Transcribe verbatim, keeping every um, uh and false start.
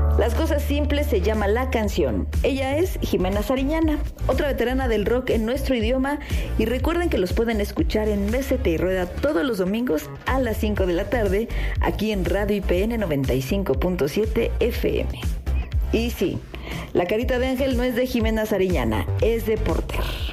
Las cosas simples se llama la canción. Ella es Jimena Sariñana, otra veterana del rock en nuestro idioma, y recuerden que los pueden escuchar en Meseta y Rueda todos los domingos a las cinco de la tarde, aquí en Radio I P N noventa y cinco punto siete F M. Y sí, la carita de ángel no es de Jimena Sariñana, es de Porter.